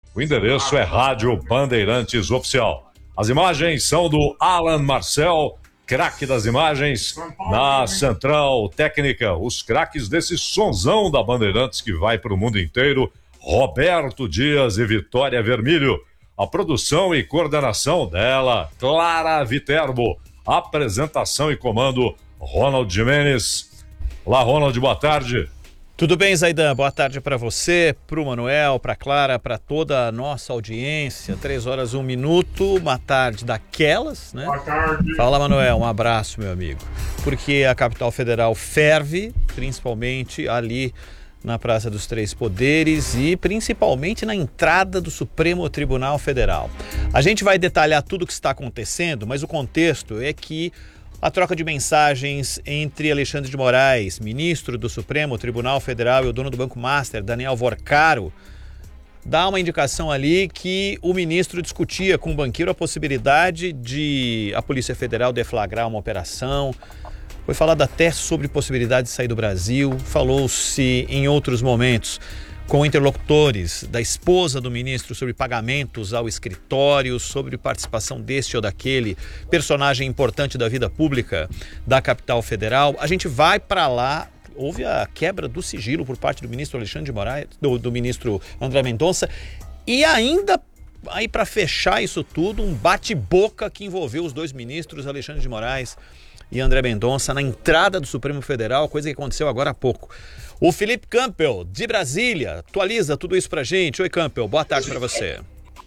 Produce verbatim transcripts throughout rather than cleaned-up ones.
O endereço é Rádio Bandeirantes Oficial. As imagens são do Alan Marcel, craque das imagens, na Central Técnica. Os craques desse sonzão da Bandeirantes que vai para o mundo inteiro, Roberto Dias e Vitória Vermilho. A produção e coordenação dela, Clara Viterbo. Apresentação e comando, Ronald Jimenez. Olá, Ronald, boa tarde. Tudo bem, Zaidan? Boa tarde para você, para o Manuel, para a Clara, para toda a nossa audiência. Três horas, um minuto, uma tarde daquelas, né? Boa tarde. Fala, Manuel, um abraço, meu amigo. Porque a capital federal ferve, principalmente ali na Praça dos Três Poderes e principalmente na entrada do Supremo Tribunal Federal. A gente vai detalhar tudo o que está acontecendo, mas o contexto é que a troca de mensagens entre Alexandre de Moraes, ministro do Supremo Tribunal Federal, e o dono do Banco Master, Daniel Vorcaro, dá uma indicação ali que o ministro discutia com o banqueiro a possibilidade de a Polícia Federal deflagrar uma operação. Foi falado até sobre possibilidade de sair do Brasil. Falou-se em outros momentos com interlocutores da esposa do ministro sobre pagamentos ao escritório, sobre participação deste ou daquele personagem importante da vida pública da capital federal. A gente vai para lá. Houve a quebra do sigilo por parte do ministro Alexandre de Moraes, do, do ministro André Mendonça, e ainda aí para fechar isso tudo, um bate-boca que envolveu os dois ministros, Alexandre de Moraes e André Mendonça, na entrada do Supremo Federal, coisa que aconteceu agora há pouco. O Felipe Campbell, de Brasília, atualiza tudo isso pra gente. Oi, Campbell, boa tarde para você.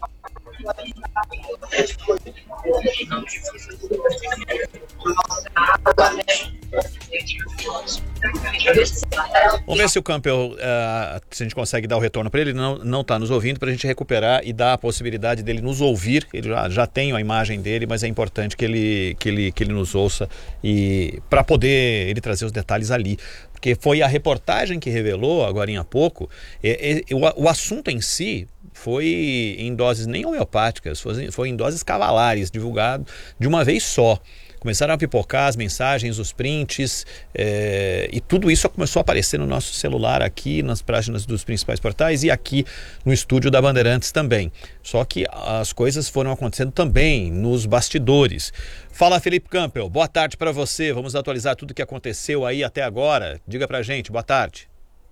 Vamos ver se o Campbell, uh, se a gente consegue dar o retorno para ele. Ele não, não está nos ouvindo, para a gente recuperar e dar a possibilidade dele nos ouvir. Ele já, já tem a imagem dele, mas é importante que ele, que ele, que ele nos ouça e para poder ele trazer os detalhes ali. Porque foi a reportagem que revelou, agora em há pouco, é, é, o, o assunto em si foi em doses nem homeopáticas, foi, foi em doses cavalares, divulgado de uma vez só. Começaram a pipocar as mensagens, os prints, é, e tudo isso começou a aparecer no nosso celular aqui, nas páginas dos principais portais e aqui no estúdio da Bandeirantes também. Só que as coisas foram acontecendo também nos bastidores. Fala, Felipe Campbell, boa tarde para você. Vamos atualizar tudo o que aconteceu aí até agora. Diga pra gente, boa tarde.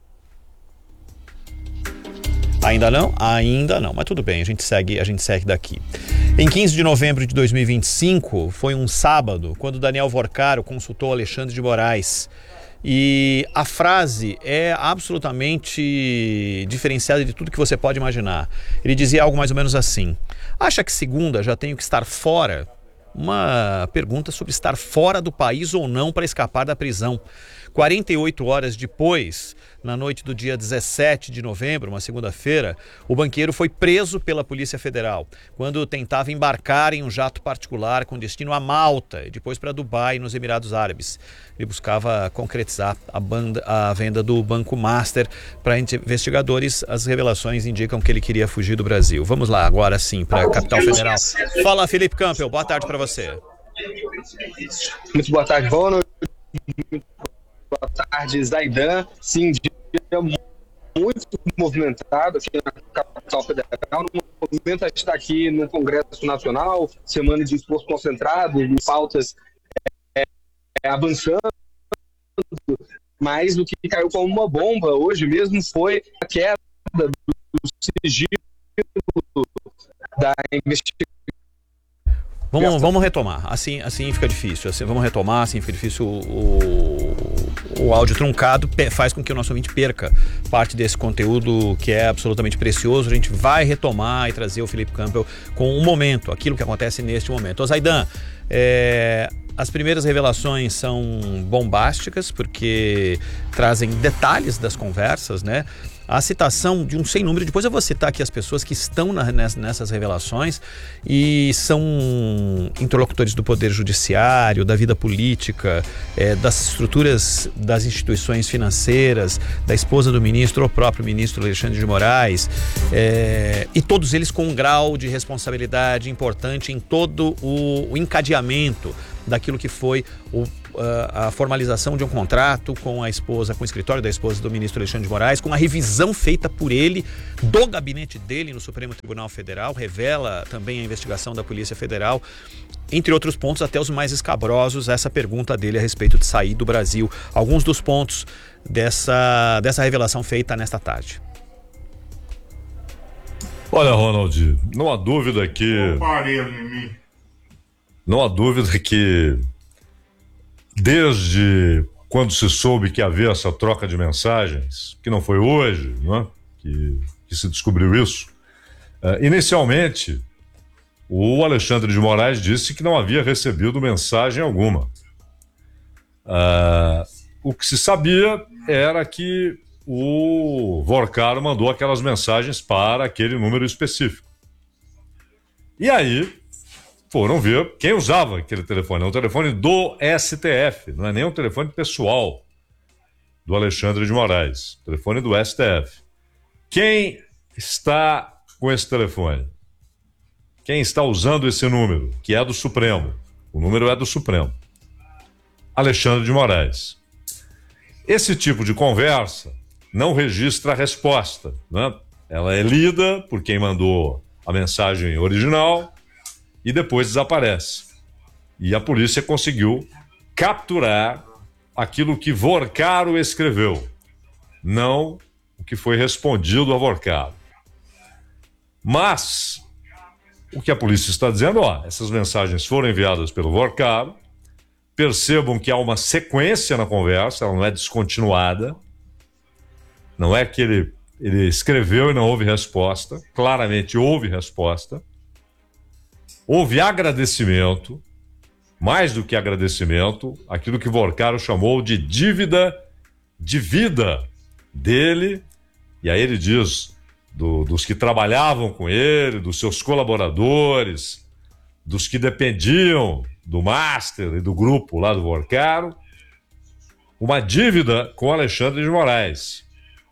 Ainda não? Ainda não, mas tudo bem, a gente segue, a gente segue daqui. Em quinze de novembro de dois mil e vinte e cinco, foi um sábado, quando Daniel Vorcaro consultou Alexandre de Moraes. E a frase é absolutamente diferenciada de tudo que você pode imaginar. Ele dizia algo mais ou menos assim: acha que segunda já tenho que estar fora? Uma pergunta sobre estar fora do país ou não para escapar da prisão. quarenta e oito horas depois, na noite do dia dezessete de novembro, uma segunda-feira, o banqueiro foi preso pela Polícia Federal quando tentava embarcar em um jato particular com destino a Malta e depois para Dubai, nos Emirados Árabes. Ele buscava concretizar a, banda, a venda do Banco Master. Para investigadores, as revelações indicam que ele queria fugir do Brasil. Vamos lá, agora sim, para a capital federal. Fala, Felipe Campbell, boa tarde para você. Muito boa tarde, Ronald. Boa tarde, Zaidan. Sim, dia muito movimentado aqui na capital federal. No momento a gente está aqui no Congresso Nacional, semana de esforço concentrado, pautas é, é, avançando, mas o que caiu como uma bomba hoje mesmo foi a queda do sigilo da investigação. Vamos, vamos retomar, assim, assim fica difícil, assim, vamos retomar, assim fica difícil. O, o áudio truncado faz com que o nosso ouvinte perca parte desse conteúdo que é absolutamente precioso. A gente vai retomar e trazer o Felipe Campbell com um momento, aquilo que acontece neste momento. Ô Zaidan, é, as primeiras revelações são bombásticas porque trazem detalhes das conversas, né? A citação de um sem número, depois eu vou citar aqui as pessoas que estão na, nessas revelações e são interlocutores do Poder Judiciário, da vida política, é, das estruturas das instituições financeiras, da esposa do ministro, ou próprio ministro Alexandre de Moraes, é, e todos eles com um grau de responsabilidade importante em todo o, o encadeamento daquilo que foi o a, a formalização de um contrato com a esposa, com o escritório da esposa do ministro Alexandre de Moraes, com a revisão feita por ele do gabinete dele no Supremo Tribunal Federal, revela também a investigação da Polícia Federal, entre outros pontos, até os mais escabrosos, essa pergunta dele a respeito de sair do Brasil. Alguns dos pontos dessa, dessa revelação feita nesta tarde. Olha, Ronald, não há dúvida que... Não há dúvida que desde quando se soube que havia essa troca de mensagens, que não foi hoje, não é? que, que se descobriu isso, uh, inicialmente o Alexandre de Moraes disse que não havia recebido mensagem alguma. Uh, o que se sabia era que o Vorcaro mandou aquelas mensagens para aquele número específico. E aí foram ver quem usava aquele telefone. É um telefone do S T F, não é nem um telefone pessoal do Alexandre de Moraes. Telefone do S T F. Quem está com esse telefone? Quem está usando esse número, que é do Supremo? O número é do Supremo. Alexandre de Moraes. Esse tipo de conversa não registra a resposta, né? Ela é lida por quem mandou a mensagem original e depois desaparece. E a polícia conseguiu capturar aquilo que Vorcaro escreveu, não o que foi respondido a Vorcaro. Mas o que a polícia está dizendo, ó, essas mensagens foram enviadas pelo Vorcaro, percebam que há uma sequência na conversa, ela não é descontinuada, não é que ele, ele escreveu e não houve resposta, claramente houve resposta, houve agradecimento, mais do que agradecimento, aquilo que Vorcaro chamou de dívida de vida dele, e aí ele diz do, dos que trabalhavam com ele, dos seus colaboradores, dos que dependiam do Master e do grupo lá do Vorcaro, uma dívida com Alexandre de Moraes.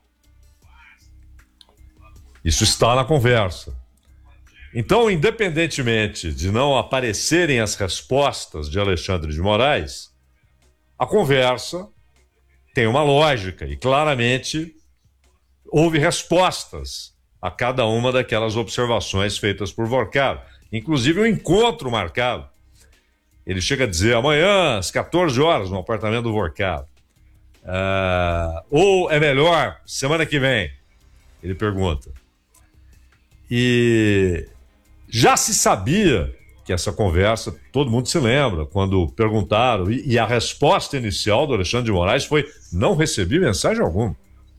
Isso está na conversa. Então, independentemente de não aparecerem as respostas de Alexandre de Moraes, a conversa tem uma lógica e claramente houve respostas a cada uma daquelas observações feitas por Vorcaro. Inclusive um encontro marcado. Ele chega a dizer amanhã às quatorze horas no apartamento do Vorcaro. Uh, ou é melhor semana que vem? Ele pergunta. E já se sabia que essa conversa, todo mundo se lembra, quando perguntaram, e, e a resposta inicial do Alexandre de Moraes foi: não recebi mensagem alguma.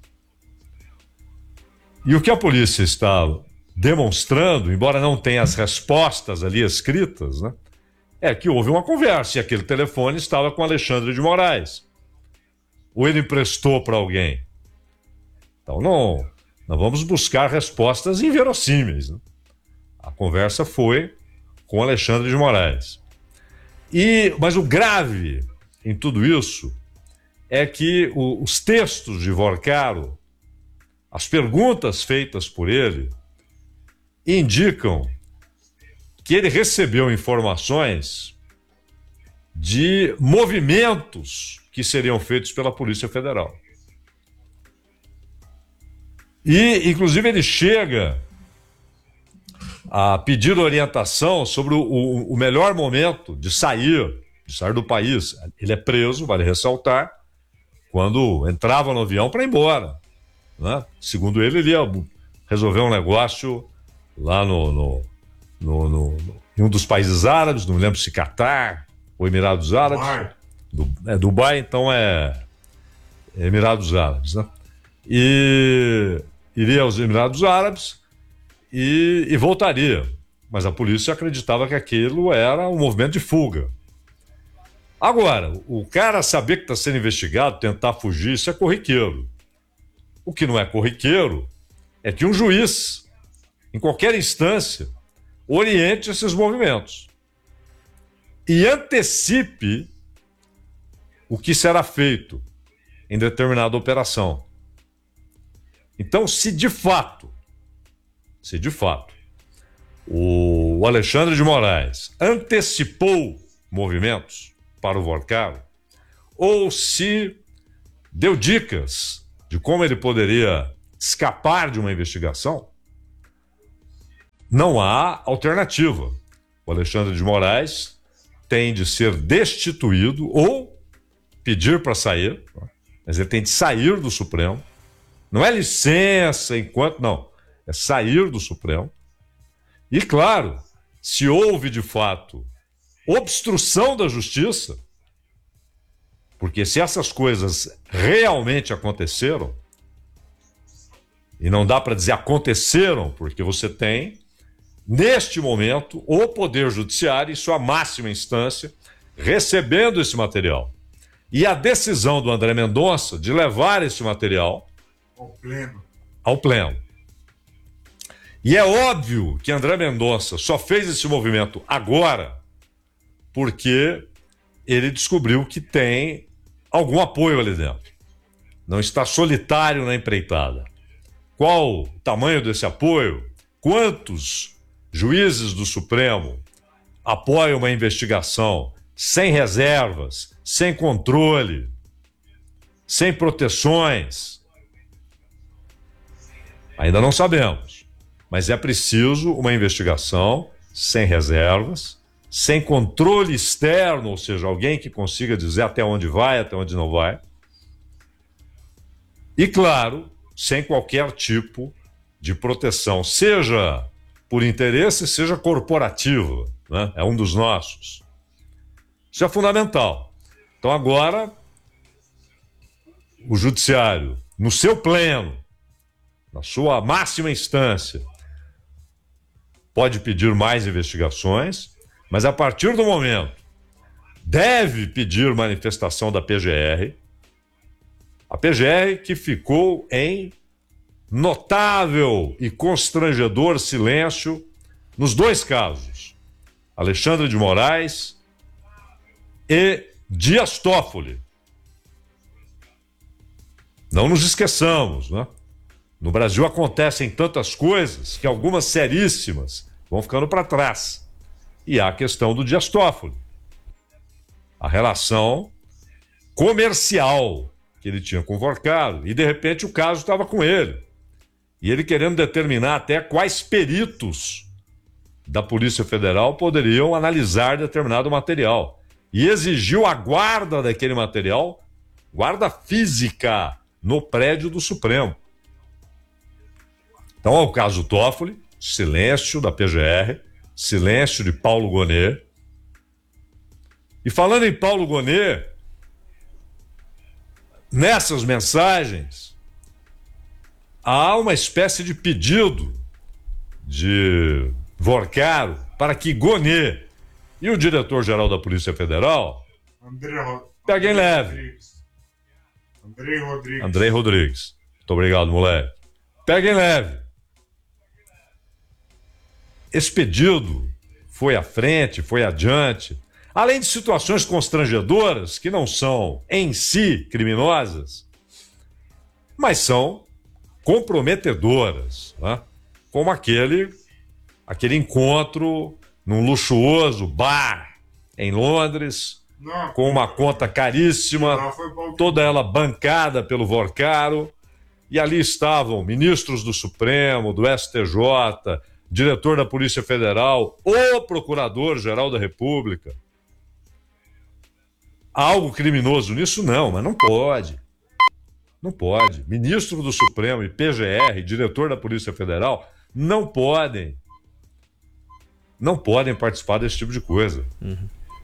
E o que a polícia está demonstrando, embora não tenha as respostas ali escritas, né, é que houve uma conversa e aquele telefone estava com Alexandre de Moraes. Ou ele emprestou para alguém. Então não, não vamos buscar respostas inverossímeis, né? A conversa foi com Alexandre de Moraes. E, mas o grave em tudo isso é que o, os textos de Vorcaro, as perguntas feitas por ele, indicam que ele recebeu informações de movimentos que seriam feitos pela Polícia Federal. E, inclusive, ele chega a pedir orientação sobre o, o, o melhor momento de sair, de sair do país. Ele é preso, vale ressaltar, quando entrava no avião para ir embora, né? Segundo ele, ele ia resolver um negócio lá no, no, no, no, no, em um dos países árabes, não me lembro se Catar ou Emirados Árabes. Dubai. Du, é Dubai, então é, é Emirados Árabes, né? E iria aos Emirados Árabes e, e voltaria. Mas a polícia acreditava que aquilo era um movimento de fuga. Agora, o cara saber que está sendo investigado, tentar fugir, isso é corriqueiro. O que não é corriqueiro é que um juiz, em qualquer instância, oriente esses movimentos e antecipe o que será feito em determinada operação. Então, se de fato, se de fato, o Alexandre de Moraes antecipou movimentos para o Vorcaro, ou se deu dicas de como ele poderia escapar de uma investigação, não há alternativa. O Alexandre de Moraes tem de ser destituído ou pedir para sair, mas ele tem de sair do Supremo. Não é licença enquanto, não. É sair do Supremo. E, claro, se houve, de fato, obstrução da justiça, porque se essas coisas realmente aconteceram, e não dá para dizer aconteceram, porque você tem, neste momento, o Poder Judiciário, em sua máxima instância, recebendo esse material. E a decisão do André Mendonça de levar esse material ao pleno. Ao pleno. E é óbvio que André Mendonça só fez esse movimento agora porque ele descobriu que tem algum apoio ali dentro. Não está solitário na empreitada. Qual o tamanho desse apoio? Quantos juízes do Supremo apoiam uma investigação sem reservas, sem controle, sem proteções? Ainda não sabemos, mas é preciso uma investigação sem reservas, sem controle externo, ou seja, alguém que consiga dizer até onde vai, até onde não vai. E, claro, sem qualquer tipo de proteção, seja por interesse, seja corporativa, né? É um dos nossos. Isso é fundamental. Então, agora, o Judiciário, no seu pleno, na sua máxima instância, pode pedir mais investigações, mas a partir do momento deve pedir manifestação da P G R, a P G R que ficou em notável e constrangedor silêncio nos dois casos, Alexandre de Moraes e Dias Toffoli. Não nos esqueçamos, né? No Brasil acontecem tantas coisas que algumas seríssimas vão ficando para trás. E há a questão do Dias Toffoli. A relação comercial que ele tinha com o Vorcaro. E, de repente, o caso estava com ele. E ele querendo determinar até quais peritos da Polícia Federal poderiam analisar determinado material. E exigiu a guarda daquele material, guarda física, no prédio do Supremo. Então, é o caso Toffoli, silêncio da P G R, silêncio de Paulo Gonet. E falando em Paulo Gonet, nessas mensagens, há uma espécie de pedido de Vorcaro para que Gonet e o diretor-geral da Polícia Federal André Ro... peguem André leve. Rodrigues. Andrei Rodrigues. Andrei Rodrigues. Muito obrigado, moleque. Peguem leve. Esse pedido foi à frente, foi adiante, além de situações constrangedoras que não são em si criminosas, mas são comprometedoras, né? Como aquele, aquele encontro num luxuoso bar em Londres, Não, com uma conta caríssima, não, foi Paulo- toda ela bancada pelo Vorcaro, e ali estavam ministros do Supremo, do S T J, diretor da Polícia Federal, o Procurador-Geral da República. Há algo criminoso nisso? Não, mas não pode. Não pode. Ministro do Supremo e P G R, diretor da Polícia Federal, não podem. Não podem participar desse tipo de coisa. Uhum.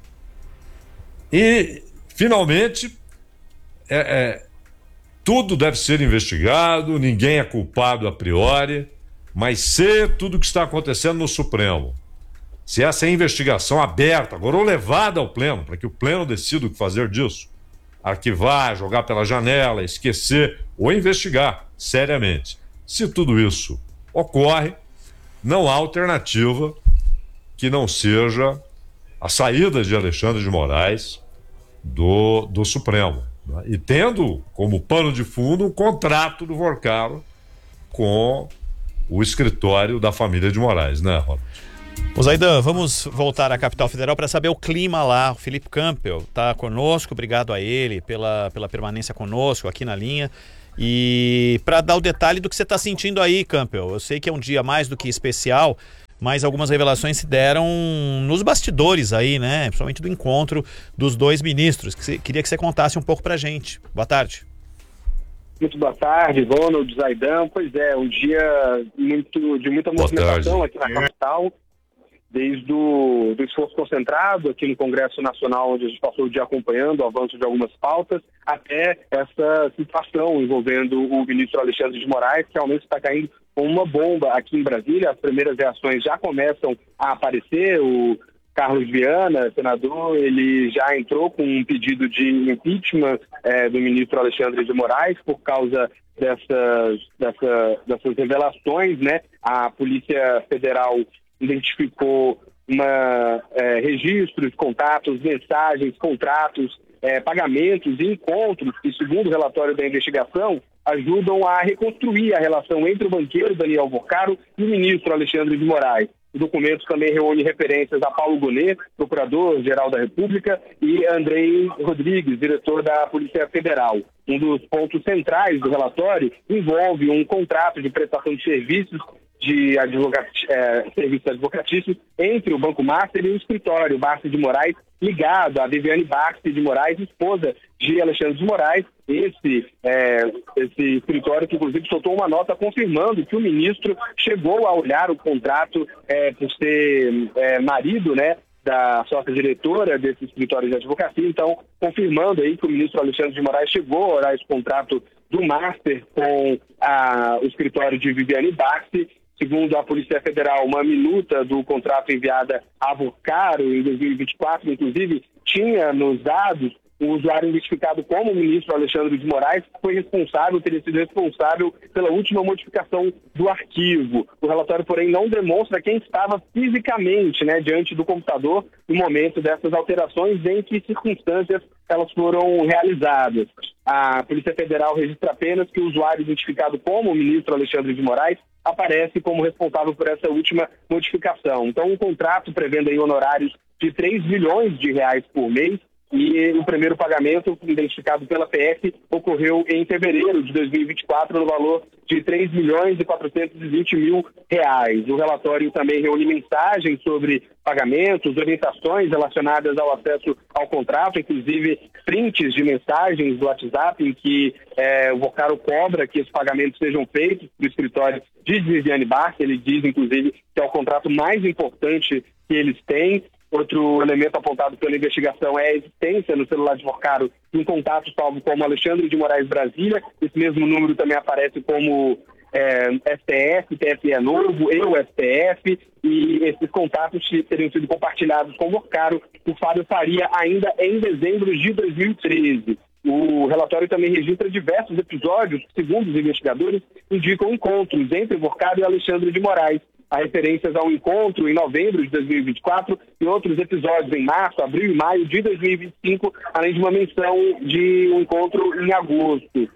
E, finalmente, é, é, tudo deve ser investigado, ninguém é culpado a priori, mas se tudo que está acontecendo no Supremo, se essa investigação aberta, agora ou levada ao pleno, para que o pleno decida o que fazer disso, arquivar, jogar pela janela, esquecer ou investigar seriamente. Se tudo isso ocorre, não há alternativa que não seja a saída de Alexandre de Moraes do, do Supremo, né? E tendo como pano de fundo um contrato do Vorcaro com o escritório da família de Moraes, né, Ronald? Ô Zaidan, vamos voltar à capital federal para saber o clima lá. O Felipe Campbell está conosco, obrigado a ele pela, pela permanência conosco aqui na linha. E para dar o detalhe do que você está sentindo aí, Campbell. Eu sei que é um dia mais do que especial, mas algumas revelações se deram nos bastidores aí, né? Principalmente do encontro dos dois ministros. Queria que você contasse um pouco para a gente. Boa tarde. Muito boa tarde, Ronald, Zaidan. Pois é, um dia muito, de muita movimentação aqui na capital. Desde o do esforço concentrado aqui no Congresso Nacional, onde a gente passou o dia acompanhando o avanço de algumas pautas, até essa situação envolvendo o ministro Alexandre de Moraes, que realmente está caindo como uma bomba aqui em Brasília. As primeiras reações já começam a aparecer. O Carlos Viana, senador, ele já entrou com um pedido de impeachment é, do ministro Alexandre de Moraes por causa dessas, dessa, dessas revelações, né? A Polícia Federal identificou uma, é, registros, contatos, mensagens, contratos, é, pagamentos e encontros que, segundo o relatório da investigação, ajudam a reconstruir a relação entre o banqueiro Daniel Vorcaro e o ministro Alexandre de Moraes. O documento também reúne referências a Paulo Gonet, procurador-geral da República, e Andrei Rodrigues, diretor da Polícia Federal. Um dos pontos centrais do relatório envolve um contrato de prestação de serviços de advocat... é, serviços advocatícios entre o Banco Master e o escritório Master de Moraes, ligado a Viviane Baxter de Moraes, esposa de Alexandre de Moraes. Esse, é, esse escritório que, inclusive, soltou uma nota confirmando que o ministro chegou a olhar o contrato é, por ser é, marido, né, da sócia-diretora desse escritório de advocacia. Então, confirmando aí que o ministro Alexandre de Moraes chegou a olhar esse contrato do Master com a, o escritório de Viviane Baxter. Segundo a Polícia Federal, uma minuta do contrato enviada a Vorcaro em dois mil e vinte e quatro, inclusive, tinha nos dados o usuário identificado como o ministro Alexandre de Moraes, que foi responsável, teria sido responsável pela última modificação do arquivo. O relatório, porém, não demonstra quem estava fisicamente, né, diante do computador no momento dessas alterações, em que circunstâncias elas foram realizadas. A Polícia Federal registra apenas que o usuário identificado como o ministro Alexandre de Moraes aparece como responsável por essa última modificação. Então, um contrato prevendo aí honorários de três milhões de reais por mês, e o primeiro pagamento, identificado pela P F, ocorreu em fevereiro de dois mil e vinte e quatro, no valor de três milhões e quatrocentos e vinte mil reais. O relatório também reúne mensagens sobre pagamentos, orientações relacionadas ao acesso ao contrato, inclusive prints de mensagens do WhatsApp em que é, o Vorcaro cobra que esses pagamentos sejam feitos no escritório de Viviane Baxter. Ele diz, inclusive, que é o contrato mais importante que eles têm. Outro elemento apontado pela investigação é a existência no celular de Vorcaro de um contato salvo como Alexandre de Moraes Brasília. Esse mesmo número também aparece como é, S T F, T S E Novo e o S T F, e esses contatos teriam sido compartilhados com Vorcaro por Fábio Faria ainda em dezembro de dois mil e treze. O relatório também registra diversos episódios que, segundo os investigadores, indicam encontros entre Vorcaro e Alexandre de Moraes. Há referências ao encontro em novembro de dois mil e vinte e quatro e outros episódios em março, abril e maio de dois mil e vinte e cinco, além de uma menção de um encontro em agosto.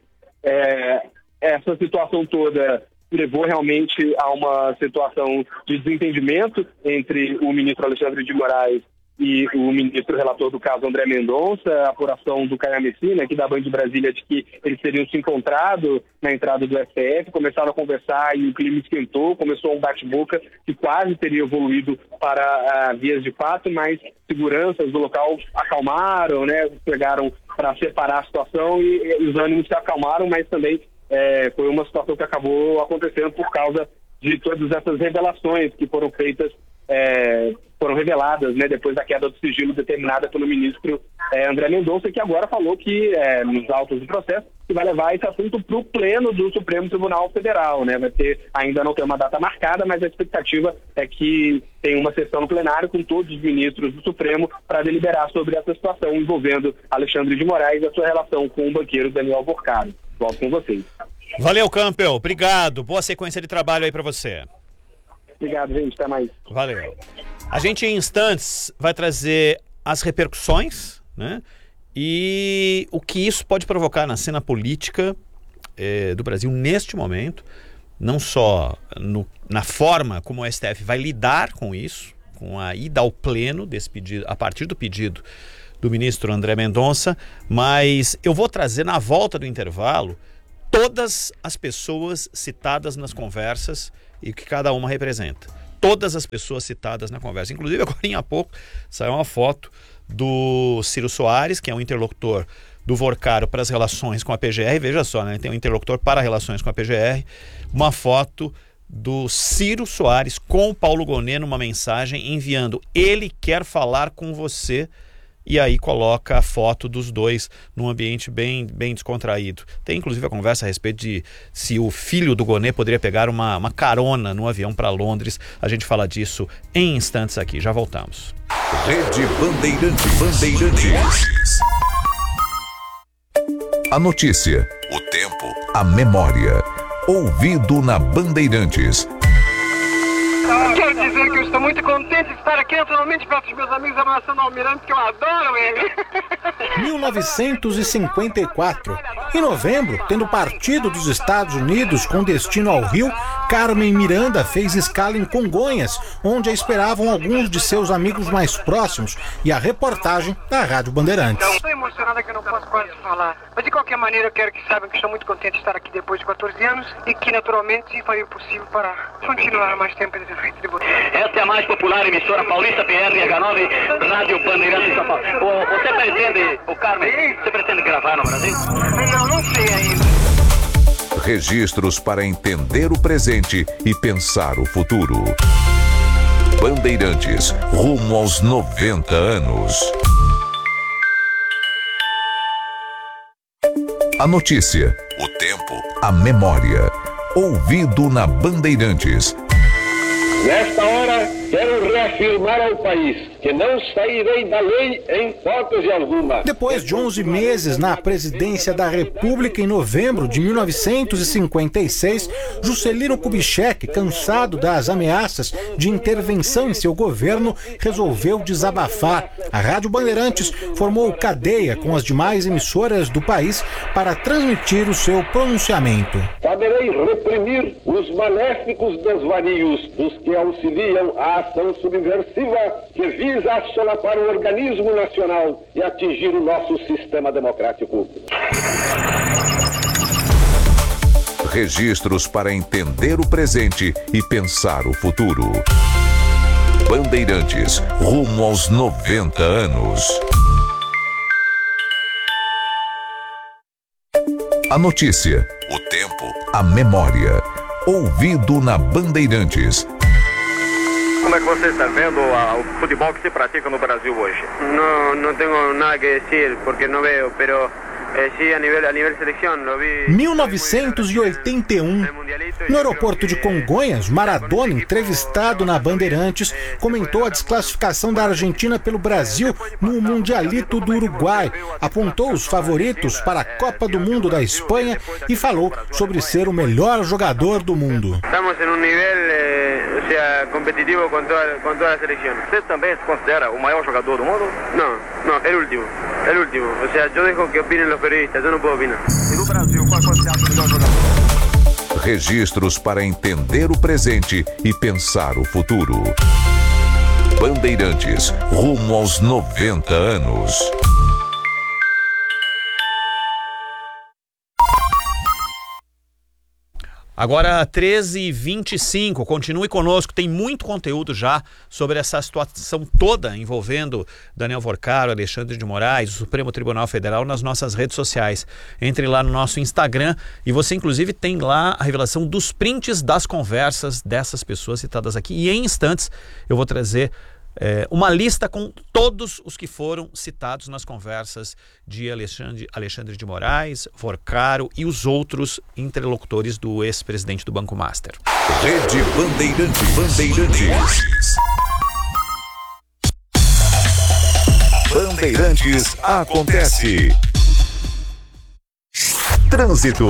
É, essa situação toda levou realmente a uma situação de desentendimento entre o ministro Alexandre de Moraes e o ministro relator do caso, André Mendonça. A apuração do Caia Messina, aqui da Band de Brasília, de que eles teriam se encontrado na entrada do S T F, começaram a conversar e o clima esquentou, começou um bate-boca que quase teria evoluído para uh, vias de fato, mas seguranças do local acalmaram, né, pegaram para separar a situação e, e os ânimos se acalmaram, mas também é, foi uma situação que acabou acontecendo por causa de todas essas revelações que foram feitas, é, foram reveladas, né, depois da queda do sigilo determinada pelo ministro é, André Mendonça, que agora falou que, é, nos autos do processo, que vai levar esse assunto para o pleno do Supremo Tribunal Federal, né? Vai ter, ainda não tem uma data marcada, mas a expectativa é que tenha uma sessão no plenário com todos os ministros do Supremo para deliberar sobre essa situação envolvendo Alexandre de Moraes e a sua relação com o banqueiro Daniel Vorcaro. Volto com vocês. Valeu, Campbell. Obrigado. Boa sequência de trabalho aí para você. Obrigado, gente. Até mais. Valeu. A gente, em instantes, vai trazer as repercussões, né? E o que isso pode provocar na cena política eh, do Brasil neste momento, não só no, na forma como o S T F vai lidar com isso, com a ida ao pleno desse pedido, a partir do pedido do ministro André Mendonça, mas eu vou trazer na volta do intervalo todas as pessoas citadas nas conversas e o que cada uma representa. Todas as pessoas citadas na conversa. Inclusive, agora há pouco saiu uma foto do Ciro Soares, que é um interlocutor do Vorcaro para as relações com a P G R. Veja só, né? Tem um interlocutor para relações com a P G R. Uma foto do Ciro Soares com o Paulo Gonet numa mensagem enviando: ele quer falar com você. E aí coloca a foto dos dois num ambiente bem, bem descontraído. Tem inclusive a conversa a respeito de se o filho do Gonet poderia pegar uma, uma carona no avião para Londres. A gente fala disso em instantes aqui. Já voltamos. Rede Bandeirantes. Bandeirantes. A notícia, o tempo, a memória. Ouvido na Bandeirantes. Quero dizer que eu estou muito contente de estar aqui naturalmente perto dos meus amigos abraçando o Almirante, que eu adoro ele. mil novecentos e cinquenta e quatro. Em novembro, tendo partido dos Estados Unidos com destino ao Rio, Carmen Miranda fez escala em Congonhas, onde a esperavam alguns de seus amigos mais próximos, e a reportagem da Rádio Bandeirantes. Estou emocionada que eu não posso quase falar, mas de qualquer maneira eu quero que saibam que estou muito contente de estar aqui depois de quatorze anos e que naturalmente farei o possível para continuar mais tempo nesse frente de você. Esta é a mais popular emissora paulista, P R H nove, Rádio Bandeirantes de São Paulo. O, você pretende, o Carmen, você pretende gravar no Brasil? Não, não sei ainda. Registros para entender o presente e pensar o futuro. Bandeirantes, rumo aos noventa anos. A notícia, o tempo, a memória. Ouvido na Bandeirantes. Nesta hora, quero reafirmar ao país que não sairei da lei em hipótese alguma. Depois de onze meses na presidência da República, em novembro de mil novecentos e cinquenta e seis, Juscelino Kubitschek, cansado das ameaças de intervenção em seu governo, resolveu desabafar. A Rádio Bandeirantes formou cadeia com as demais emissoras do país para transmitir o seu pronunciamento. Saberei reprimir os maléficos desvarios dos que auxiliam a ação subversiva que visa solapar o organismo nacional e atingir o nosso sistema democrático. Registros para entender o presente e pensar o futuro. Bandeirantes, rumo aos noventa anos. A notícia, o tempo, a memória. Ouvido na Bandeirantes. Como é que você está vendo a, o futebol que se pratica no Brasil hoje? Não, não tenho nada que dizer porque não vejo, pero eh, sí, a nível a nível seleção, lo vi. mil novecentos e oitenta e um. No aeroporto de Congonhas, Maradona, entrevistado na Bandeirantes, comentou a desclassificação da Argentina pelo Brasil no Mundialito do Uruguai, apontou os favoritos para a Copa do Mundo da Espanha e falou sobre ser o melhor jogador do mundo. Estamos em um nível eh, sea, competitivo com toda, com toda a seleção. Você também se considera o maior jogador do mundo? Não, não, é o último. É o último. Ou seja, eu deixo que opinem os periodistas, eu não posso opinar. E no Brasil, qual você acha o melhor jogador? Registros para entender o presente e pensar o futuro. Bandeirantes, rumo aos noventa anos. Agora, treze e vinte e cinco, continue conosco, tem muito conteúdo já sobre essa situação toda envolvendo Daniel Vorcaro, Alexandre de Moraes, o Supremo Tribunal Federal nas nossas redes sociais. Entre lá no nosso Instagram e você inclusive tem lá a revelação dos prints das conversas dessas pessoas citadas aqui. E em instantes eu vou trazer É, uma lista com todos os que foram citados nas conversas de Alexandre, Alexandre de Moraes, Vorcaro e os outros interlocutores do ex-presidente do Banco Master. Rede Bandeirantes. Bandeirantes. Bandeirantes acontece. Trânsito.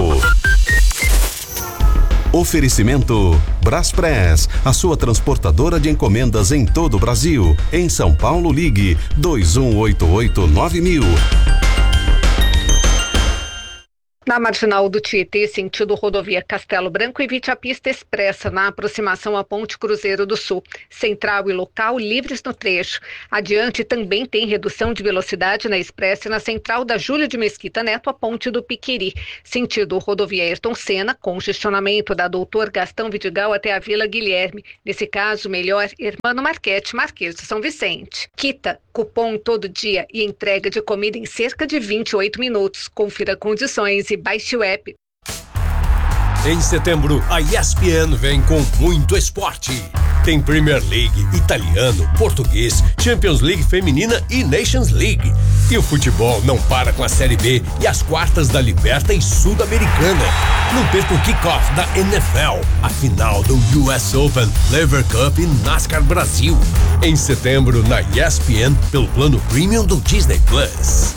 Oferecimento Braspress, a sua transportadora de encomendas em todo o Brasil. Em São Paulo, ligue dois um oito oito nove mil. Na marginal do Tietê, sentido rodovia Castelo Branco, evite a pista expressa na aproximação à Ponte Cruzeiro do Sul. Central e local livres no trecho. Adiante também tem redução de velocidade na expressa na central da Júlio de Mesquita Neto à Ponte do Piqueri. Sentido rodovia Ayrton Senna, congestionamento da Doutor Gastão Vidigal até a Vila Guilherme. Nesse caso, melhor Hermano Marquete, Marquês de São Vicente. Quita, cupom todo dia e entrega de comida em cerca de vinte e oito minutos. Confira condições e baixe o app. Em setembro, a E S P N vem com muito esporte. Tem Premier League, italiano, português, Champions League feminina e Nations League. E o futebol não para com a Série B e as quartas da Liberta e Sul-Americana. Não perca o kickoff da N F L, a final do U S Open, Lever Cup e NASCAR Brasil. Em setembro, na E S P N, pelo plano Premium do Disney Plus.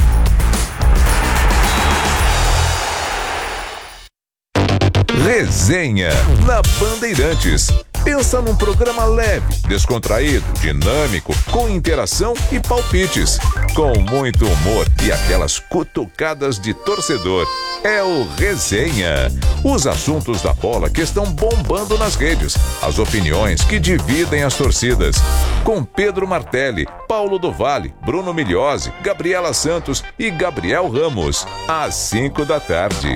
Resenha na Bandeirantes. Pensa num programa leve, descontraído, dinâmico, com interação e palpites, com muito humor e aquelas cutucadas de torcedor. É o Resenha. Os assuntos da bola que estão bombando nas redes, as opiniões que dividem as torcidas. Com Pedro Martelli, Paulo do Vale, Bruno Migliozzi, Gabriela Santos e Gabriel Ramos. Às cinco da tarde.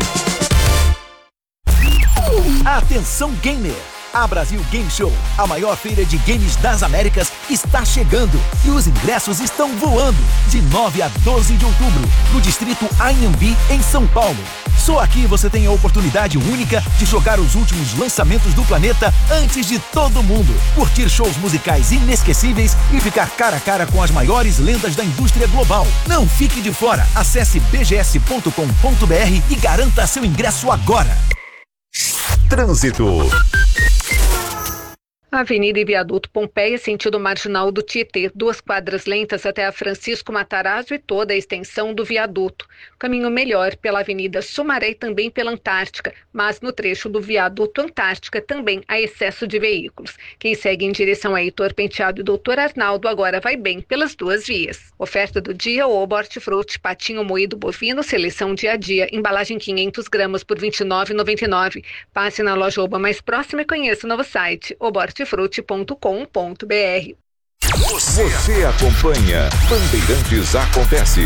Atenção gamer! A Brasil Game Show, a maior feira de games das Américas, está chegando e os ingressos estão voando. De nove a doze de outubro, no distrito Anhembi, em São Paulo. Só aqui você tem a oportunidade única de jogar os últimos lançamentos do planeta antes de todo mundo. Curtir shows musicais inesquecíveis e ficar cara a cara com as maiores lendas da indústria global. Não fique de fora. Acesse b g s ponto com ponto b r e garanta seu ingresso agora. Trânsito. Avenida e Viaduto Pompeia, sentido marginal do Tietê, duas quadras lentas até a Francisco Matarazzo e toda a extensão do viaduto. Caminho melhor pela Avenida Sumaré e também pela Antártica, mas no trecho do viaduto Antártica também há excesso de veículos. Quem segue em direção a Heitor Penteado e doutor Arnaldo agora vai bem pelas duas vias. Oferta do dia, o Hortifruti, patinho moído bovino, seleção dia a dia, embalagem quinhentos gramas por vinte e nove reais e noventa e nove centavos. Passe na loja Oba mais próxima e conheça o novo site, hortifruti ponto com ponto b r. Você, Você acompanha Bandeirantes Acontece.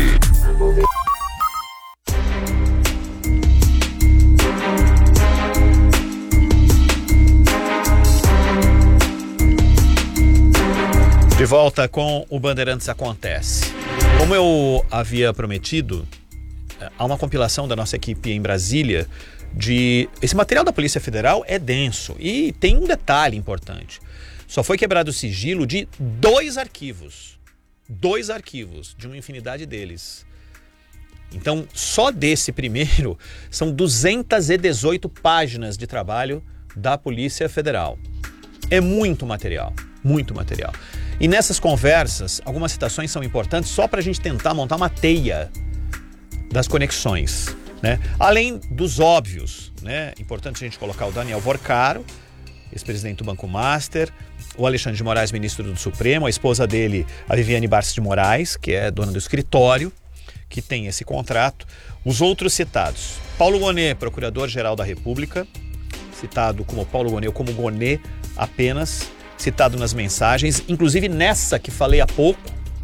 De volta com o Bandeirantes Acontece. Como eu havia prometido, há uma compilação da nossa equipe em Brasília de... Esse material da Polícia Federal é denso e tem um detalhe importante. Só foi quebrado o sigilo de dois arquivos. Dois arquivos, de uma infinidade deles. Então, só desse primeiro, são duzentas e dezoito páginas de trabalho da Polícia Federal. É muito material, muito material. E nessas conversas, algumas citações são importantes só para a gente tentar montar uma teia das conexões, né? Além dos óbvios, né? Importante a gente colocar o Daniel Vorcaro, ex-presidente do Banco Master, o Alexandre de Moraes, ministro do Supremo, a esposa dele, a Viviane Barça de Moraes, que é dona do escritório, que tem esse contrato. Os outros citados: Paulo Gonet, procurador-geral da República, citado como Paulo Gonet ou como Gonet apenas, citado nas mensagens, inclusive nessa que falei há pouco,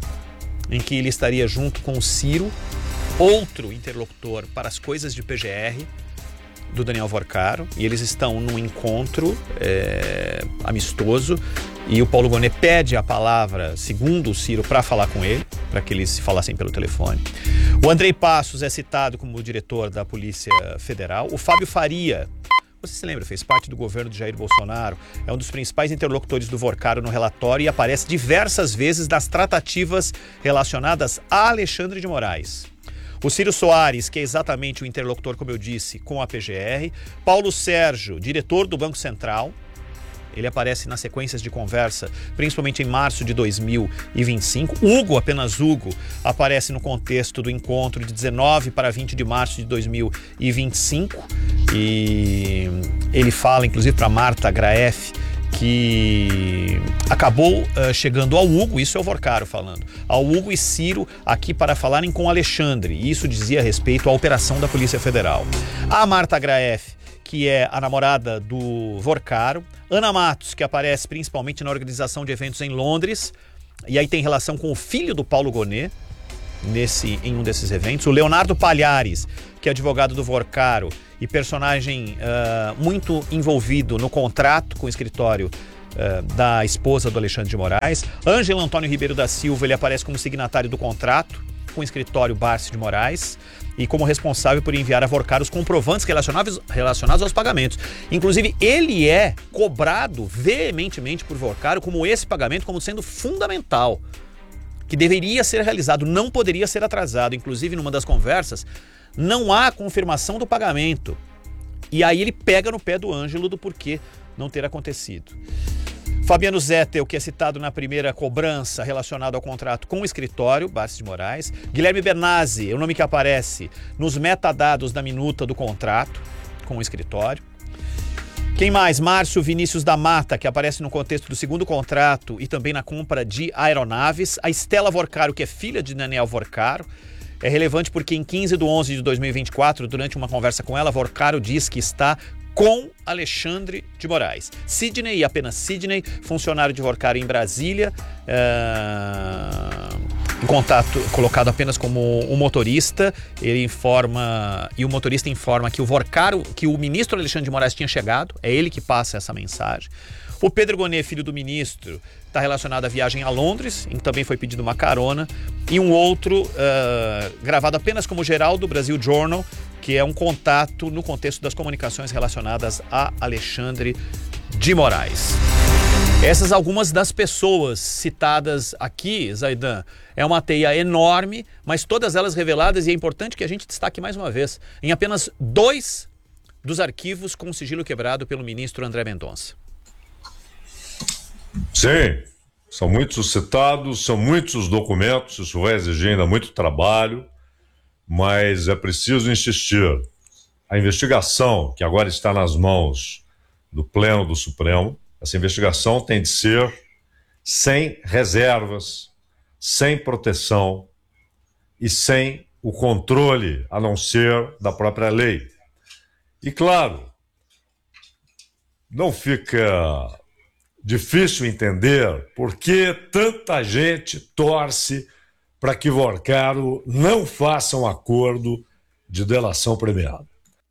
em que ele estaria junto com o Ciro, outro interlocutor para as coisas de P G R, do Daniel Vorcaro, e eles estão num encontro é, amistoso, e o Paulo Gonet pede a palavra, segundo o Ciro, para falar com ele, para que eles se falassem pelo telefone. O Andrei Passos é citado como diretor da Polícia Federal. O Fábio Faria, você se lembra, fez parte do governo de Jair Bolsonaro, é um dos principais interlocutores do Vorcaro no relatório e aparece diversas vezes nas tratativas relacionadas a Alexandre de Moraes. O Ciro Soares, que é exatamente o interlocutor, como eu disse, com a P G R. Paulo Sérgio, diretor do Banco Central. Ele aparece nas sequências de conversa, principalmente em março de dois mil e vinte e cinco. Hugo, apenas Hugo, aparece no contexto do encontro de dezenove para vinte de março de dois mil e vinte e cinco. E ele fala, inclusive, para Marta Graef, que acabou uh, chegando ao Hugo, isso é o Vorcaro falando, ao Hugo e Ciro aqui para falarem com Alexandre, e isso dizia respeito à operação da Polícia Federal. A Marta Graef, que é a namorada do Vorcaro, Ana Matos, que aparece principalmente na organização de eventos em Londres, e aí tem relação com o filho do Paulo Gonet, nesse, em um desses eventos, o Leonardo Palhares, que é advogado do Vorcaro e personagem uh, muito envolvido no contrato com o escritório uh, da esposa do Alexandre de Moraes. Ângelo Antônio Ribeiro da Silva, ele aparece como signatário do contrato com o escritório Barsi de Moraes e como responsável por enviar a Vorcaro os comprovantes relacionados, relacionados aos pagamentos. Inclusive, ele é cobrado veementemente por Vorcaro como esse pagamento como sendo fundamental, que deveria ser realizado, não poderia ser atrasado. Inclusive, numa das conversas, não há confirmação do pagamento. E aí ele pega no pé do Ângelo do porquê não ter acontecido. Fabiano Zettel, que é citado na primeira cobrança relacionado ao contrato com o escritório Barsi de Moraes. Guilherme Bernazzi, é o nome que aparece nos metadados da minuta do contrato com o escritório. Quem mais? Márcio Vinícius da Mata, que aparece no contexto do segundo contrato e também na compra de aeronaves. A Estela Vorcaro, que é filha de Daniel Vorcaro. É relevante porque em quinze de onze de dois mil e vinte e quatro, durante uma conversa com ela, Vorcaro diz que está com Alexandre de Moraes. Sidney, e apenas Sidney, funcionário de Vorcaro em Brasília, uh, em contato, colocado apenas como um motorista, ele informa, e o motorista informa que o Vorcaro, que o ministro Alexandre de Moraes tinha chegado, é ele que passa essa mensagem. O Pedro Gonet, filho do ministro, está relacionado à viagem a Londres, em que também foi pedido uma carona, e um outro uh, gravado apenas como Geraldo Brasil Journal, que é um contato no contexto das comunicações relacionadas a Alexandre de Moraes. Essas algumas das pessoas citadas aqui, Zaidan, é uma teia enorme, mas todas elas reveladas, e é importante que a gente destaque mais uma vez, em apenas dois dos arquivos com sigilo quebrado pelo ministro André Mendonça. Sim, são muitos citados, são muitos os documentos, isso vai exigir ainda muito trabalho, mas é preciso insistir. A investigação, que agora está nas mãos do Pleno do Supremo, essa investigação tem de ser sem reservas, sem proteção e sem o controle, a não ser da própria lei. E claro, não fica difícil entender por que tanta gente torce para que Vorcaro não faça um acordo de delação premiada.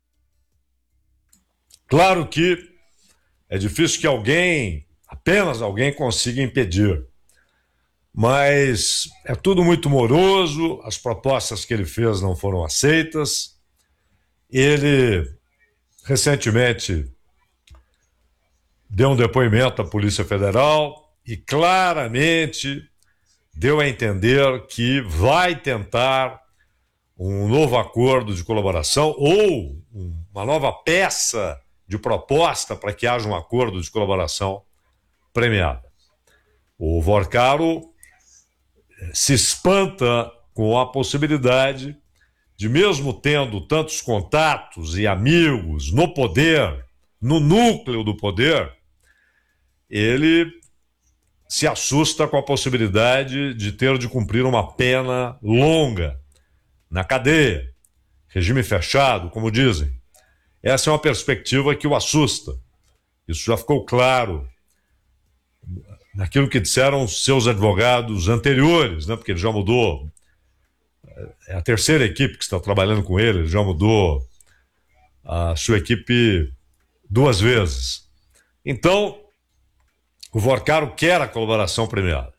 Claro que é difícil que alguém, apenas alguém, consiga impedir. Mas é tudo muito moroso, as propostas que ele fez não foram aceitas. Ele, recentemente, deu um depoimento à Polícia Federal e claramente deu a entender que vai tentar um novo acordo de colaboração ou uma nova peça de proposta para que haja um acordo de colaboração premiada. O Vorcaro se espanta com a possibilidade de, mesmo tendo tantos contatos e amigos no poder, no núcleo do poder, ele se assusta com a possibilidade de ter de cumprir uma pena longa na cadeia, regime fechado, como dizem. Essa é uma perspectiva que o assusta. Isso já ficou claro naquilo que disseram seus advogados anteriores, né? Porque ele já mudou. É a terceira equipe que está trabalhando com ele, ele já mudou a sua equipe duas vezes. Então, o Vorcaro quer a colaboração premiada.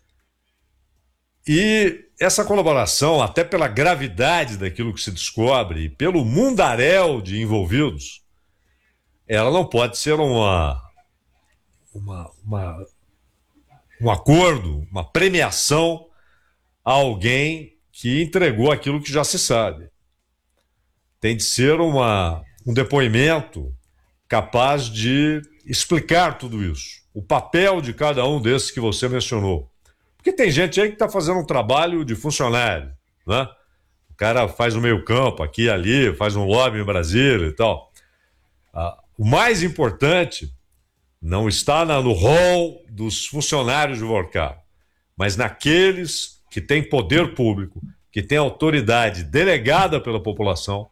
E essa colaboração, até pela gravidade daquilo que se descobre e pelo mundaréu de envolvidos, ela não pode ser uma, uma, uma, um acordo, uma premiação a alguém que entregou aquilo que já se sabe. Tem de ser uma, um depoimento capaz de explicar tudo isso. O papel de cada um desses que você mencionou. Porque tem gente aí que está fazendo um trabalho de funcionário, né? O cara faz o meio campo aqui e ali, faz um lobby em Brasília e tal. Ah, o mais importante não está na, no rol dos funcionários de Vorcar, mas naqueles que têm poder público, que têm autoridade delegada pela população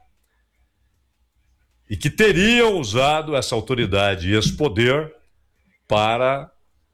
e que teriam usado essa autoridade e esse poder para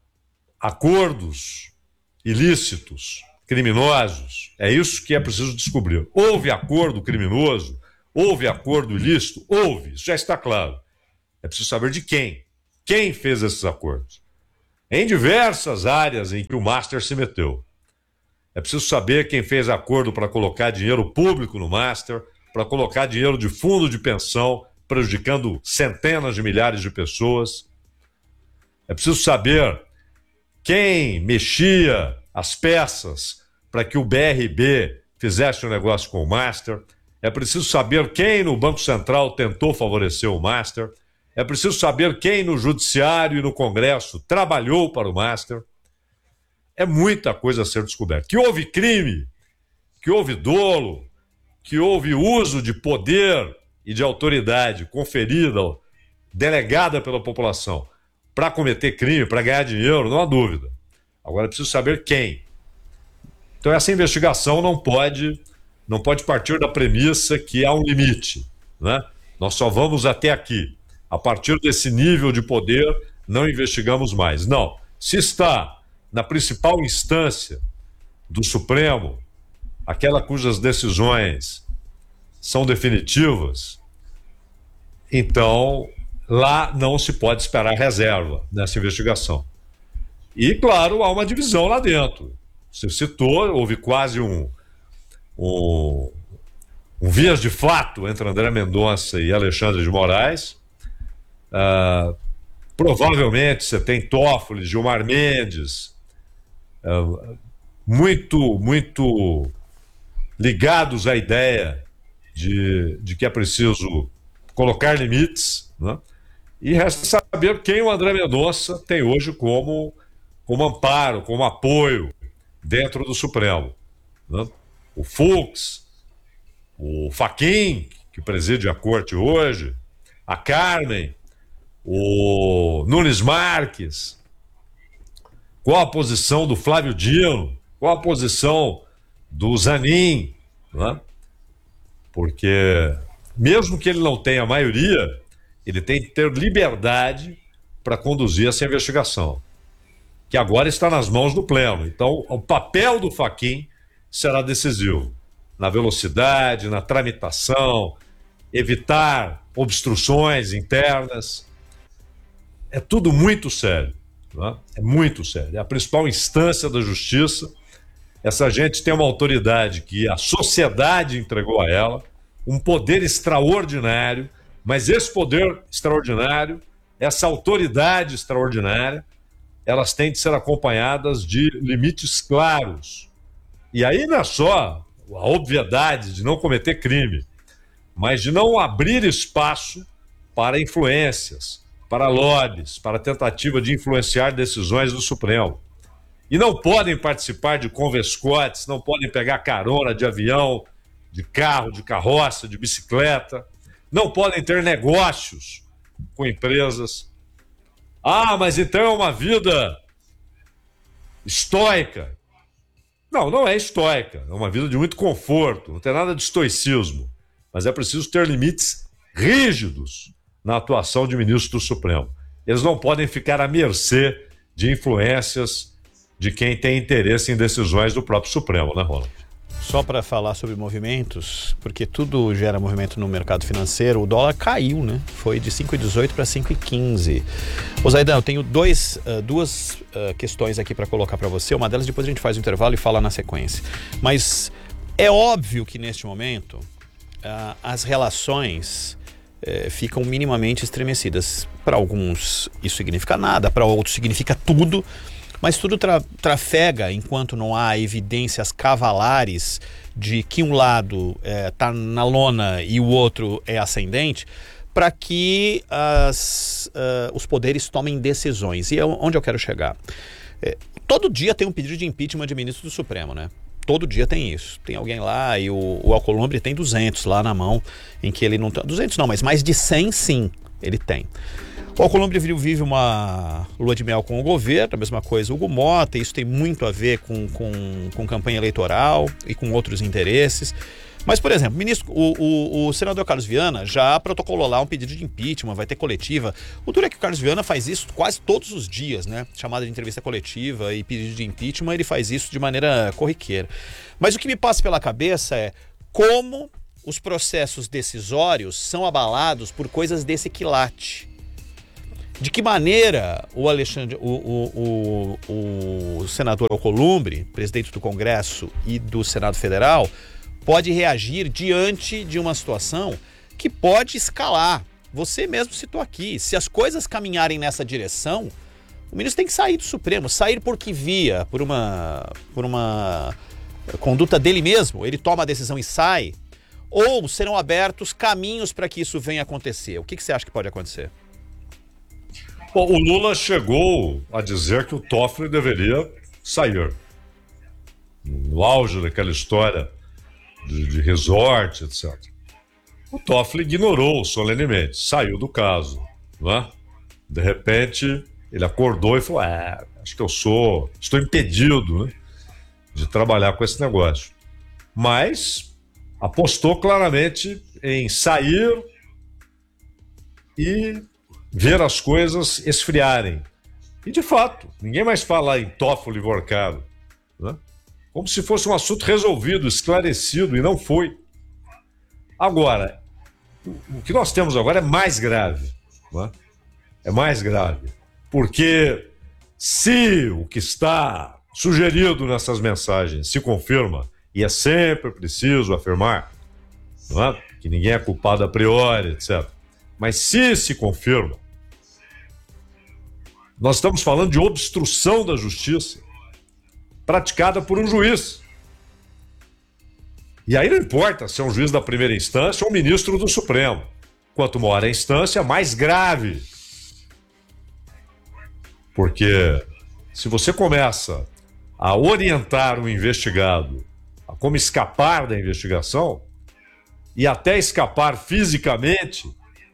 acordos ilícitos, criminosos. É isso que é preciso descobrir. Houve acordo criminoso? Houve acordo ilícito? Houve, isso já está claro. É preciso saber de quem. Quem fez esses acordos? Em diversas áreas em que o Master se meteu. É preciso saber quem fez acordo para colocar dinheiro público no Master, para colocar dinheiro de fundo de pensão, prejudicando centenas de milhares de pessoas. É preciso saber quem mexia as peças para que o B R B fizesse um negócio com o Master. É preciso saber quem no Banco Central tentou favorecer o Master. É preciso saber quem no Judiciário e no Congresso trabalhou para o Master. É muita coisa a ser descoberta. Que houve crime, que houve dolo, que houve uso de poder e de autoridade conferida, delegada pela população, para cometer crime, para ganhar dinheiro, não há dúvida. Agora é preciso saber quem. Então essa investigação não pode, não pode partir da premissa que há um limite, né? Nós só vamos até aqui. A partir desse nível de poder, não investigamos mais. Não. Se está na principal instância do Supremo, aquela cujas decisões são definitivas, então lá não se pode esperar reserva nessa investigação. E, claro, há uma divisão lá dentro. Você citou, houve quase um, um, um vias de fato entre André Mendonça e Alexandre de Moraes. Uh, provavelmente você tem Toffoli, Gilmar Mendes, uh, muito, muito ligados à ideia de, de que é preciso colocar limites, né? E resta saber quem o André Mendonça tem hoje como, como amparo, como apoio dentro do Supremo, né? O Fux, o Fachin, que preside a corte hoje, a Carmen, o Nunes Marques. Qual a posição do Flávio Dino? Qual a posição do Zanin, né? Porque mesmo que ele não tenha maioria, ele tem que ter liberdade para conduzir essa investigação, que agora está nas mãos do Pleno. Então, o papel do Fachin será decisivo na velocidade, na tramitação, evitar obstruções internas. É tudo muito sério, né? É muito sério. É a principal instância da justiça. Essa gente tem uma autoridade que a sociedade entregou a ela, um poder extraordinário, mas esse poder extraordinário, essa autoridade extraordinária, elas têm de ser acompanhadas de limites claros. E aí não é só a obviedade de não cometer crime, mas de não abrir espaço para influências, para lobbies, para tentativa de influenciar decisões do Supremo. E não podem participar de convescotes, não podem pegar carona de avião, de carro, de carroça, de bicicleta, não podem ter negócios com empresas. Ah, mas então é uma vida estoica. Não, não é estoica, é uma vida de muito conforto, não tem nada de estoicismo, mas é preciso ter limites rígidos na atuação de ministros do Supremo. Eles não podem ficar à mercê de influências de quem tem interesse em decisões do próprio Supremo, né, Ronald? Só para falar sobre movimentos, porque tudo gera movimento no mercado financeiro, o dólar caiu, né? Foi de cinco vírgula dezoito para cinco vírgula quinze. Ô Zaidan, eu tenho dois, uh, duas uh, questões aqui para colocar para você. Uma delas depois a gente faz o intervalo e fala na sequência. Mas é óbvio que neste momento uh, as relações uh, ficam minimamente estremecidas. Para alguns isso significa nada, para outros significa tudo. Mas tudo tra trafega enquanto não há evidências cavalares de que um lado está é, na lona e o outro é ascendente, para que as, uh, os poderes tomem decisões. E é onde eu quero chegar. É, todo dia tem um pedido de impeachment de ministro do Supremo, né? Todo dia tem isso. Tem alguém lá e o, o Alcolumbre tem duzentos lá na mão, em que ele não... duzentos não, mas mais de cem sim, ele tem. O Alcolumbre vive uma lua de mel com o governo, a mesma coisa o Hugo Mota, isso tem muito a ver com, com, com campanha eleitoral e com outros interesses. Mas, por exemplo, ministro, o, o, o senador Carlos Viana já protocolou lá um pedido de impeachment, vai ter coletiva. O duro é que o Carlos Viana faz isso quase todos os dias, né? Chamada de entrevista coletiva e pedido de impeachment, ele faz isso de maneira corriqueira. Mas o que me passa pela cabeça é como os processos decisórios são abalados por coisas desse quilate. De que maneira o Alexandre, o, o, o, o senador Alcolumbre, presidente do Congresso e do Senado Federal, pode reagir diante de uma situação que pode escalar. Você mesmo citou aqui, se as coisas caminharem nessa direção, o ministro tem que sair do Supremo, sair por que via, por uma, por uma conduta dele mesmo, ele toma a decisão e sai, ou serão abertos caminhos para que isso venha a acontecer. O que, que você acha que pode acontecer? Bom, o Lula chegou a dizer que o Toffoli deveria sair. No auge daquela história de, de resort, etcétera. O Toffoli ignorou solenemente, saiu do caso, não é? De repente, ele acordou e falou, é, acho que eu sou, estou impedido, né, de trabalhar com esse negócio. Mas apostou claramente em sair e ver as coisas esfriarem. E, de fato, ninguém mais fala em Toffoli Vorcaro, né? Como se fosse um assunto resolvido, esclarecido, e não foi. Agora, o que nós temos agora é mais grave, né? É mais grave, porque se o que está sugerido nessas mensagens se confirma, e é sempre preciso afirmar, não é? Que ninguém é culpado a priori, etcétera. Mas se se confirma, nós estamos falando de obstrução da justiça praticada por um juiz. E aí não importa se é um juiz da primeira instância ou um ministro do Supremo. Quanto maior a instância, mais grave. Porque se você começa a orientar um investigado a como escapar da investigação, e até escapar fisicamente,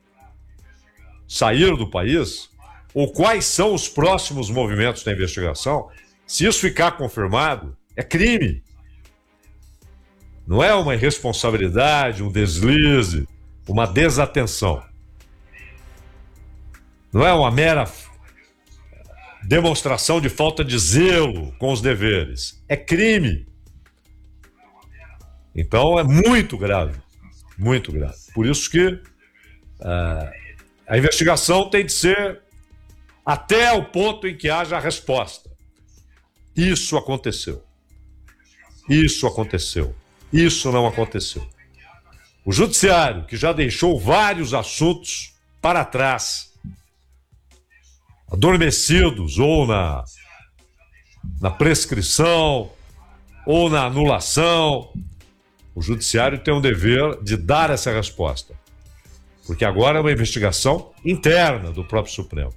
sair do país, ou quais são os próximos movimentos da investigação, se isso ficar confirmado, é crime. Não é uma irresponsabilidade, um deslize, uma desatenção. Não é uma mera demonstração de falta de zelo com os deveres. É crime. Então é muito grave. Muito grave. Por isso que uh, a investigação tem de ser até o ponto em que haja a resposta. Isso aconteceu. Isso aconteceu. Isso não aconteceu. O judiciário, que já deixou vários assuntos para trás, adormecidos ou na, na prescrição ou na anulação, o judiciário tem o dever de dar essa resposta. Porque agora é uma investigação interna do próprio Supremo.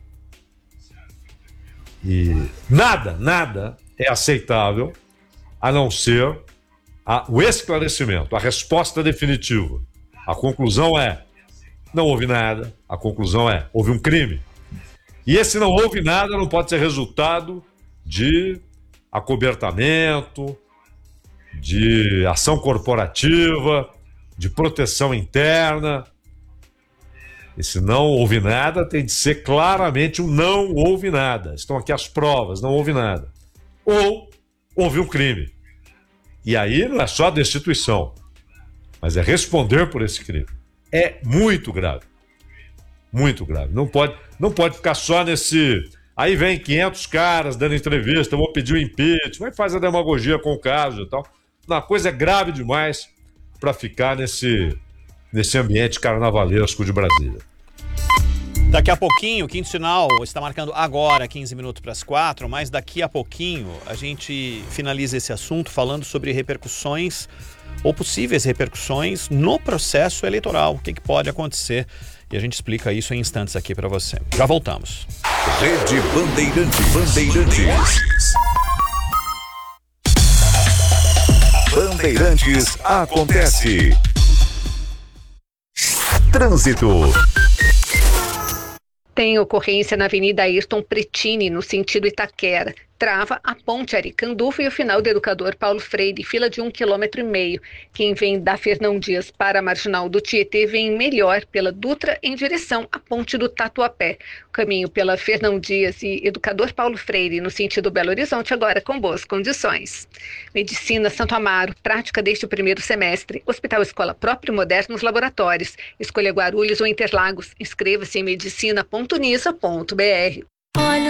E nada, nada é aceitável a não ser a, o esclarecimento, a resposta definitiva. A conclusão é, não houve nada. A conclusão é, houve um crime. E esse não houve nada não pode ser resultado de acobertamento, de ação corporativa, de proteção interna. E se não houve nada, tem de ser claramente um não houve nada. Estão aqui as provas, não houve nada. Ou houve um crime. E aí não é só destituição, mas é responder por esse crime. É muito grave. Muito grave. Não pode, não pode ficar só nesse... Aí vem quinhentos caras dando entrevista, eu vou pedir o impeachment, aí faz a demagogia com o caso e tal. Não, a coisa é grave demais para ficar nesse... nesse ambiente carnavalesco de Brasília. Daqui a pouquinho, o Quinto Sinal está marcando agora quinze minutos para as quatro, mas daqui a pouquinho a gente finaliza esse assunto falando sobre repercussões ou possíveis repercussões no processo eleitoral. O que, que pode acontecer? E a gente explica isso em instantes aqui para você. Já voltamos. Rede Bandeirantes. Bandeirantes. Bandeirantes acontece. Trânsito. Tem ocorrência na Avenida Ayrton Pretini, no sentido Itaquera. Trava a Ponte Aricanduva e o final do Educador Paulo Freire, fila de um quilômetro e meio. Quem vem da Fernão Dias para a Marginal do Tietê vem melhor pela Dutra em direção à Ponte do Tatuapé. O caminho pela Fernão Dias e Educador Paulo Freire no sentido Belo Horizonte agora com boas condições. Medicina Santo Amaro, prática desde o primeiro semestre. Hospital Escola Próprio e Modernos Laboratórios. Escolha Guarulhos ou Interlagos. Inscreva-se em medicina ponto unisa ponto br.